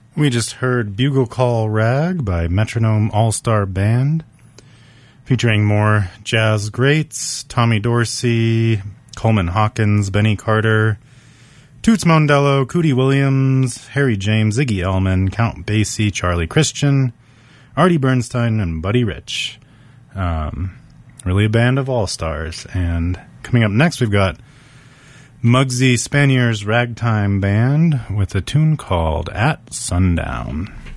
We just heard Bugle Call Rag by Metronome All-Star Band, featuring more jazz greats, Tommy Dorsey, Coleman Hawkins, Benny Carter, Toots Mondello, Cootie Williams, Harry James, Ziggy Elman, Count Basie, Charlie Christian, Artie Bernstein, and Buddy Rich. Really a band of all-stars. And coming up next, we've got Muggsy Spanier's Ragtime Band with a tune called At Sundown.